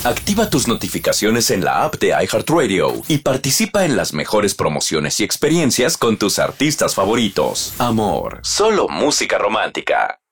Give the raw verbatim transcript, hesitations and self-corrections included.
Activa tus notificaciones en la app de iHeartRadio y participa en las mejores promociones y experiencias con tus artistas favoritos. Amor, solo música romántica.